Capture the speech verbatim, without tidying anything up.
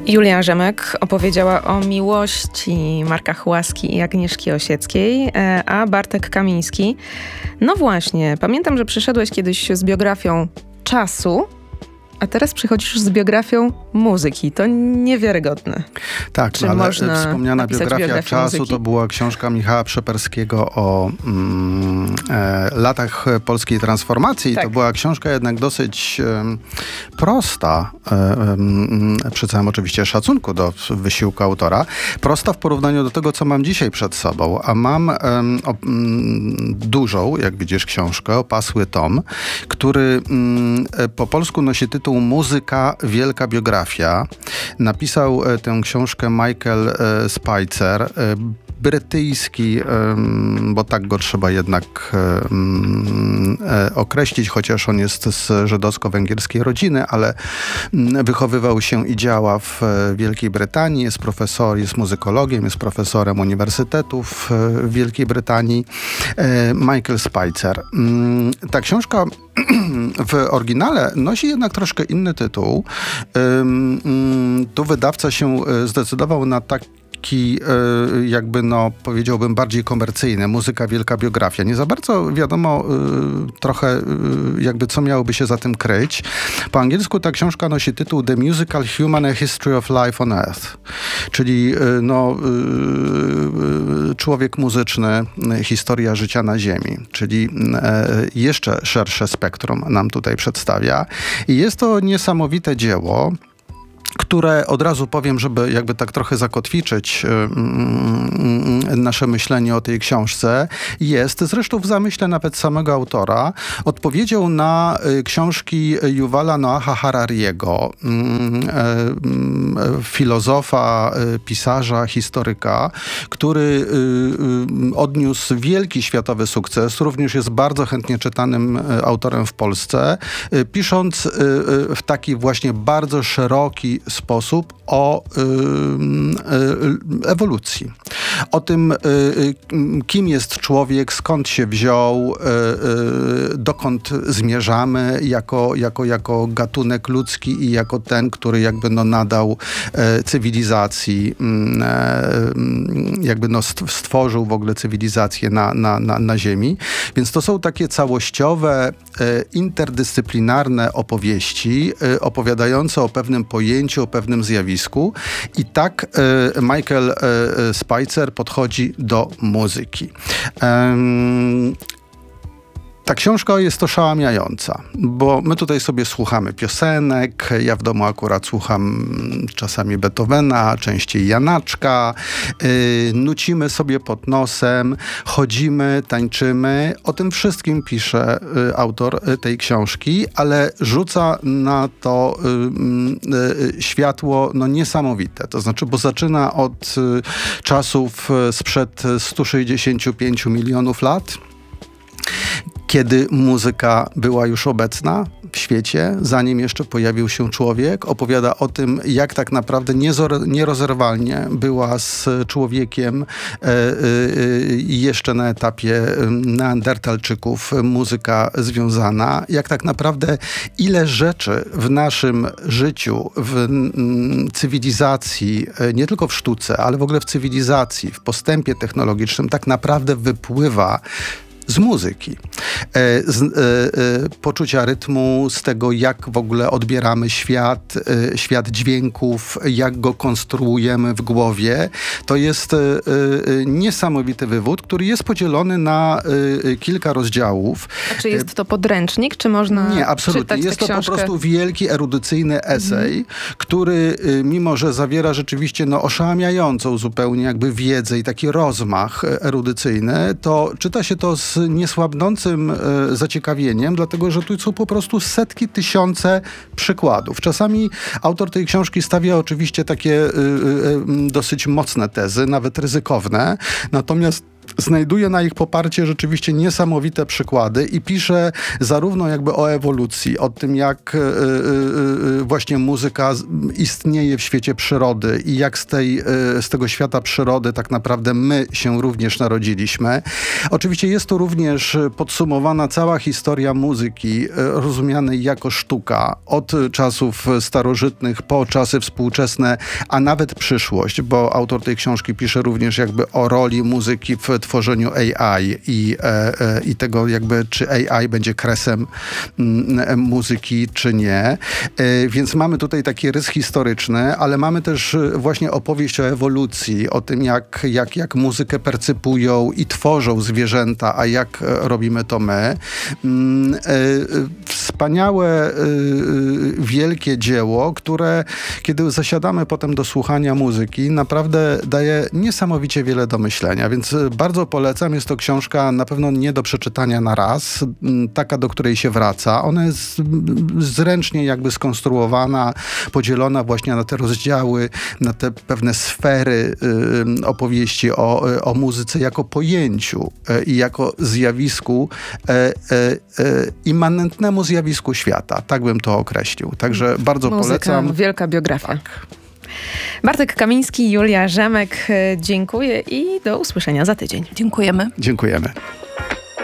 Julia Rzemek opowiedziała o miłości Marka Chłaski i Agnieszki Osieckiej, a Bartek Kamiński. No właśnie, pamiętam, że przyszedłeś kiedyś z biografią czasu, a teraz przychodzisz z biografią muzyki. To niewiarygodne. Tak, Czy ale można wspomniana biografia czasu muzyki? To była książka Michała Przeperskiego o mm, e, latach polskiej transformacji. Tak. To była książka jednak dosyć e, prosta, e, e, przy całym oczywiście szacunku do wysiłku autora, prosta w porównaniu do tego, co mam dzisiaj przed sobą. A mam e, o, m, dużą, jak widzisz, książkę, opasły tom, który m, po polsku nosi tytuł Muzyka, wielka biografia. Napisał tę książkę Michael e, Spicer, e, brytyjski, e, bo tak go trzeba jednak e, e, określić, chociaż on jest z żydowsko-węgierskiej rodziny, ale m, wychowywał się i działa w Wielkiej Brytanii, jest profesor, jest muzykologiem, jest profesorem uniwersytetów w Wielkiej Brytanii. E, Michael Spicer. Mm, ta książka w oryginale nosi jednak troszkę inny tytuł. Tu wydawca się zdecydował na tak taki jakby, no powiedziałbym, bardziej komercyjny. Muzyka, wielka biografia. Nie za bardzo wiadomo trochę jakby co miałoby się za tym kryć. Po angielsku ta książka nosi tytuł The Musical Human A History of Life on Earth. Czyli no człowiek muzyczny, historia życia na Ziemi. Czyli jeszcze szersze spektrum nam tutaj przedstawia. I jest to niesamowite dzieło, które od razu powiem, żeby jakby tak trochę zakotwiczyć yy, nasze myślenie o tej książce, jest zresztą w zamyśle nawet samego autora odpowiedzią na y, książki Yuvala Noaha Harariego, yy, yy, filozofa, yy, pisarza, historyka, który yy, yy, odniósł wielki światowy sukces, również jest bardzo chętnie czytanym yy, autorem w Polsce, yy, pisząc yy, yy, w taki właśnie bardzo szeroki sposób o y, y, ewolucji. O tym, y, y, kim jest człowiek, skąd się wziął, y, y, dokąd zmierzamy jako, jako, jako gatunek ludzki i jako ten, który jakby no nadał y, cywilizacji, y, jakby no stworzył w ogóle cywilizację na, na, na, na Ziemi. Więc to są takie całościowe, y, interdyscyplinarne opowieści y, opowiadające o pewnym pojęciu, o pewnym zjawisku. I tak y, Michael y, Spicer podchodzi do muzyki. Um, Ta książka jest oszałamiająca, bo my tutaj sobie słuchamy piosenek, ja w domu akurat słucham czasami Beethovena, częściej Janaczka, yy, nucimy sobie pod nosem, chodzimy, tańczymy. O tym wszystkim pisze yy, autor yy, tej książki, ale rzuca na to yy, yy, światło no, niesamowite. To znaczy, bo zaczyna od yy, czasów yy, sprzed stu sześćdziesięciu pięciu milionów lat, kiedy muzyka była już obecna w świecie, zanim jeszcze pojawił się człowiek. Opowiada o tym, jak tak naprawdę niezor- nierozerwalnie była z człowiekiem e, e, jeszcze na etapie neandertalczyków muzyka związana. Jak tak naprawdę ile rzeczy w naszym życiu, w m, cywilizacji, nie tylko w sztuce, ale w ogóle w cywilizacji, w postępie technologicznym tak naprawdę wypływa z muzyki, z e, e, poczucia rytmu, z tego, jak w ogóle odbieramy świat, e, świat dźwięków, jak go konstruujemy w głowie. To jest e, e, niesamowity wywód, który jest podzielony na e, kilka rozdziałów. A czy jest to podręcznik, czy można Nie, absolutnie. czytać Jest tę to książkę? Po prostu wielki, erudycyjny esej, mm. który mimo, że zawiera rzeczywiście no, oszałamiającą zupełnie jakby wiedzę i taki rozmach erudycyjny, to czyta się to z niesłabnącym e, zaciekawieniem, dlatego że tu są po prostu setki, tysiące przykładów. Czasami autor tej książki stawia oczywiście takie e, e, dosyć mocne tezy, nawet ryzykowne, natomiast znajduje na ich poparcie rzeczywiście niesamowite przykłady i pisze zarówno jakby o ewolucji, o tym, jak y, y, y, właśnie muzyka istnieje w świecie przyrody i jak z, tej, y, z tego świata przyrody tak naprawdę my się również narodziliśmy. Oczywiście jest tu również podsumowana cała historia muzyki, y, rozumianej jako sztuka, od czasów starożytnych po czasy współczesne, a nawet przyszłość, bo autor tej książki pisze również jakby o roli muzyki w tworzeniu A I i, e, e, i tego jakby, czy A I będzie kresem m, muzyki, czy nie. E, więc mamy tutaj taki rys historyczny, ale mamy też właśnie opowieść o ewolucji, o tym, jak, jak, jak muzykę percypują i tworzą zwierzęta, a jak robimy to my. Mm, e, wspaniałe, e, wielkie dzieło, które kiedy zasiadamy potem do słuchania muzyki, naprawdę daje niesamowicie wiele do myślenia, więc bardzo polecam. Jest to książka na pewno nie do przeczytania na raz, taka, do której się wraca. Ona jest zręcznie jakby skonstruowana, podzielona właśnie na te rozdziały, na te pewne sfery y, opowieści o, o muzyce jako pojęciu y, i jako zjawisku, y, y, y, immanentnemu zjawisku świata. Tak bym to określił. Także bardzo Muzyka, polecam. Wielka biografia. Tak. Bartek Kamiński, Julia Rzemek, dziękuję i do usłyszenia za tydzień. Dziękujemy. Dziękujemy.